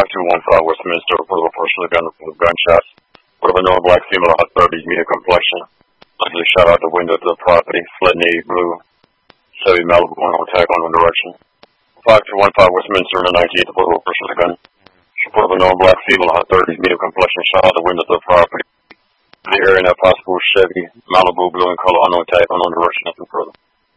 5215 Westminster, report of a person with a gun, report of gunshots. Report of a known black female, hot 30s, medium complexion. Likely shot out the window to the property, fled navy blue. Chevy Malibu, on attack, unknown direction. 5215 Westminster on the 19th, report of a person with a gun. Report of a known black female, hot 30s, medium complexion, shot out the window to the property. The area, and possible Chevy Malibu, blue in color, unknown type, unknown direction, nothing further.